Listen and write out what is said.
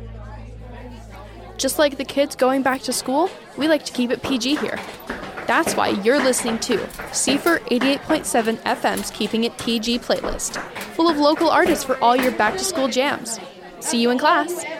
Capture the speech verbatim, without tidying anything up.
Just like the kids going back to school, we like to keep it P G here. That's why you're listening to C F E R eighty-eight point seven F M's Keeping It P G playlist, full of local artists for all your back-to-school jams. See you in class!